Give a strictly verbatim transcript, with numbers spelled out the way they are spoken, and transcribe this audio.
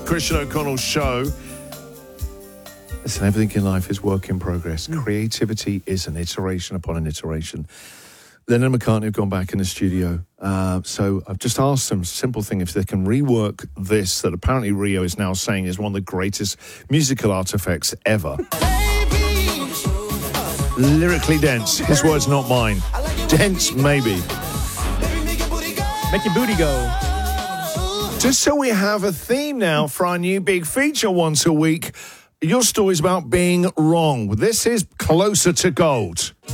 Christian O'Connell Show. Listen, everything in life is work in progress. Mm. Creativity is an iteration upon an iteration. Lennon and McCartney have gone back in the studio. Uh, so I've just asked them, simple thing, if they can rework this that apparently Rio is now saying is one of the greatest musical artifacts ever. Lyrically dense. His words, not mine. Dense, maybe. Make your booty go. Just so we have a theme now for our new big feature once a week. Your story's about being wrong. This is Closer to Gold.